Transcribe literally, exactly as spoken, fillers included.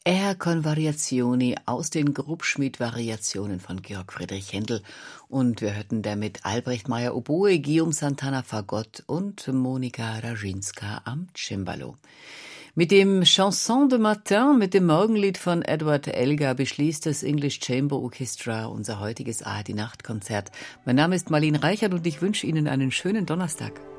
Air con Variazioni aus den Grubschmied-Variationen von Georg Friedrich Händel. Und wir hörten damit Albrecht Meyer Oboe, Guillaume Santana Fagott und Monika Rażinska am Cembalo. Mit dem Chanson de Matin, mit dem Morgenlied von Edward Elgar, beschließt das English Chamber Orchestra unser heutiges A R D-Nachtkonzert. Mein Name ist Marlene Reichert und ich wünsche Ihnen einen schönen Donnerstag.